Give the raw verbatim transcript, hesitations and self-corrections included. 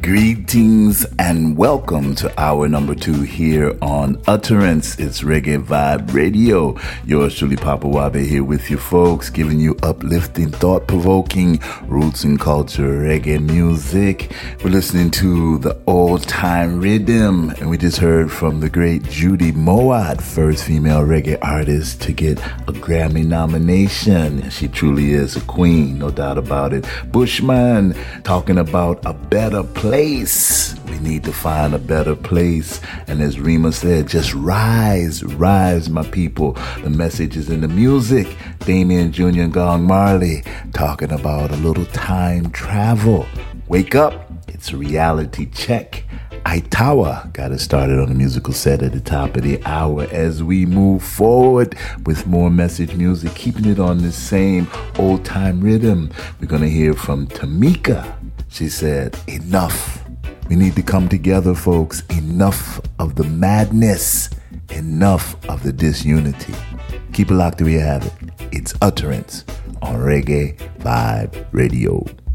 Greetings and welcome to hour number two here on Utterance. It's Reggae Vibe Radio. Yours truly, Papa Wabe, here with you folks, giving you uplifting, thought-provoking roots and culture reggae music. We're listening to the old-time rhythm, and we just heard from the great Judy Mowatt, first female reggae artist to get a Grammy nomination. She truly is a queen, no doubt about it. Bushman talking about a better place. We need to find a better place. And as Rima said, just rise, rise, my people. The message is in the music. Damien Junior and Gong Marley talking about a little time travel. Wake up. It's a reality check. Itawa got us started on the musical set at the top of the hour as we move forward with more message music, keeping it on the same old time rhythm. We're going to hear from Tamika. She said, enough. We need to come together, folks. Enough of the madness. Enough of the disunity. Keep it locked till we have it. It's Utterance on Reggae Vibe Radio.